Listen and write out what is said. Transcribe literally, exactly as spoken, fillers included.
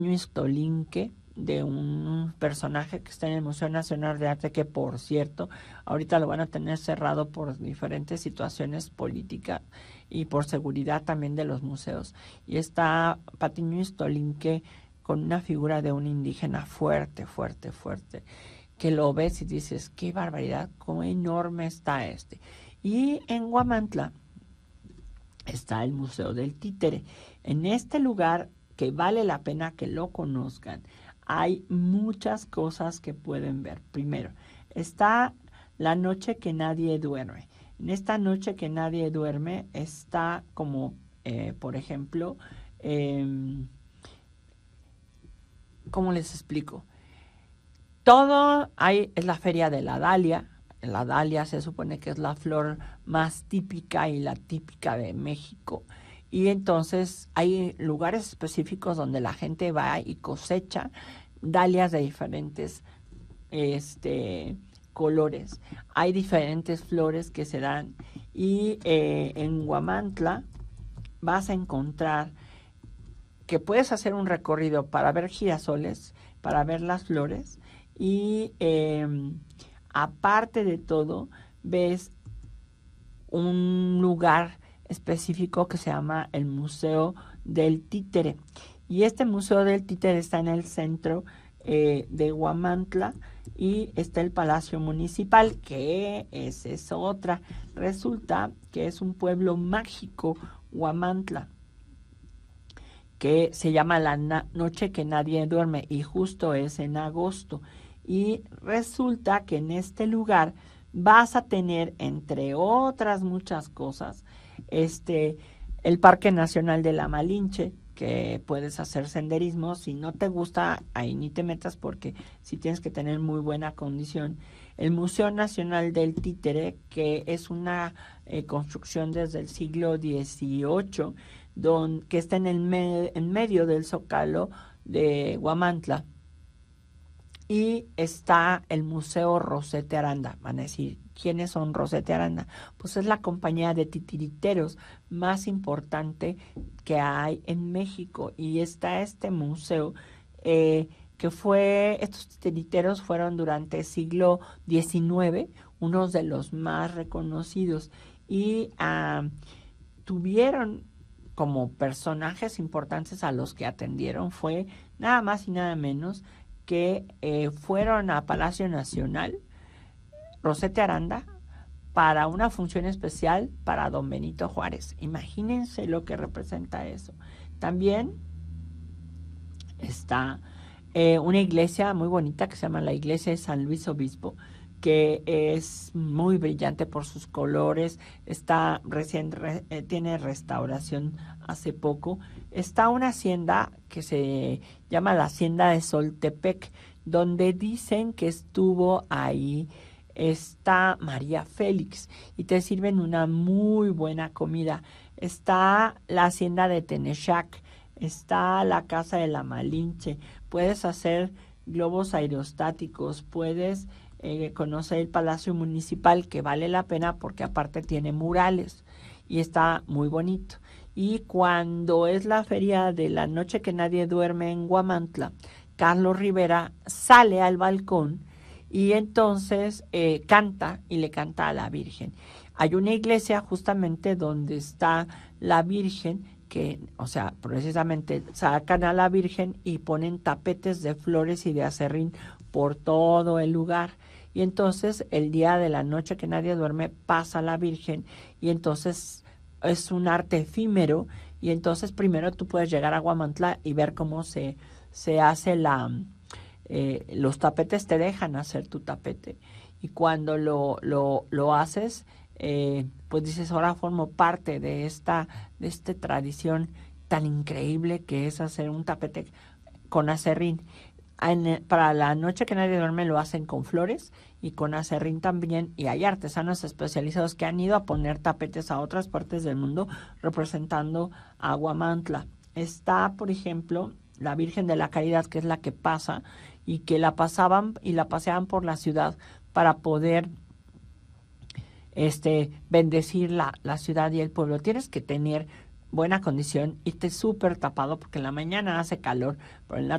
Ixtolinque, de un personaje que está en el Museo Nacional de Arte, que por cierto, ahorita lo van a tener cerrado por diferentes situaciones políticas y por seguridad también de los museos. Y está Patiño Ixtolinque con una figura de un indígena fuerte, fuerte, fuerte, que lo ves y dices, qué barbaridad, cómo enorme está este. Y en Huamantla está el Museo del Títere. En este lugar, que vale la pena que lo conozcan, hay muchas cosas que pueden ver. Primero, está la noche que nadie duerme. En esta noche que nadie duerme está como, eh, por ejemplo, eh, ¿cómo les explico? Todo hay, es la feria de la dalia. La dalia se supone que es la flor más típica y la típica de México. Y entonces hay lugares específicos donde la gente va y cosecha dalias de diferentes este, colores. Hay diferentes flores que se dan. Y eh, en Huamantla vas a encontrar que puedes hacer un recorrido para ver girasoles, para ver las flores. Y eh, aparte de todo, ves un lugar específico que se llama el Museo del Títere. Y este Museo del Títere está en el centro eh, de Huamantla, y está el Palacio Municipal, que es, es otra. Resulta que es un pueblo mágico, Huamantla, que se llama La Na- Noche que Nadie Duerme, y justo es en agosto. Y resulta que en este lugar vas a tener, entre otras muchas cosas, este, el Parque Nacional de la Malinche, que puedes hacer senderismo. Si no te gusta, ahí ni te metas, porque sí tienes que tener muy buena condición. El Museo Nacional del Títere, que es una eh, construcción desde el siglo dieciocho, don, que está en, el me, en medio del Zócalo de Huamantla. Y está el Museo Rosete Aranda. Van a decir, ¿quiénes son Rosete Aranda? Pues es la compañía de titiriteros más importante que hay en México. Y está este museo eh, que fue, estos titiriteros fueron durante el siglo diecinueve unos de los más reconocidos. Y uh, tuvieron como personajes importantes a los que atendieron, fue nada más y nada menos que eh, fueron a Palacio Nacional, Rosete Aranda, para una función especial para don Benito Juárez. Imagínense lo que representa eso. También está eh, una iglesia muy bonita que se llama la Iglesia de San Luis Obispo, que es muy brillante por sus colores. Está recién, re, eh, tiene restauración hace poco. Está una hacienda que se llama la Hacienda de Soltepec, donde dicen que estuvo ahí está María Félix, y te sirven una muy buena comida. Está la Hacienda de Tenechac, está la Casa de la Malinche. Puedes hacer globos aerostáticos, puedes eh, conocer el Palacio Municipal, que vale la pena porque aparte tiene murales y está muy bonito. Y cuando es la feria de la noche que nadie duerme en Huamantla, Carlos Rivera sale al balcón y entonces eh, canta, y le canta a la Virgen. Hay una iglesia justamente donde está la Virgen, que, o sea, precisamente sacan a la Virgen y ponen tapetes de flores y de acerrín por todo el lugar. Y entonces el día de la noche que nadie duerme pasa la Virgen, y entonces es un arte efímero. Y entonces primero tú puedes llegar a Huamantla y ver cómo se, se hace la... Eh, los tapetes te dejan hacer tu tapete. Y cuando lo, lo, lo haces, eh, pues dices, ahora formo parte de esta, de esta tradición tan increíble que es hacer un tapete con acerrín. En, para la noche que nadie duerme lo hacen con flores y con acerrín también, y hay artesanos especializados que han ido a poner tapetes a otras partes del mundo representando a Huamantla. Está, por ejemplo, la Virgen de la Caridad, que es la que pasa, y que la pasaban y la paseaban por la ciudad para poder este, bendecir la, la ciudad y el pueblo. Tienes que tener buena condición y esté súper tapado porque en la mañana hace calor, pero en la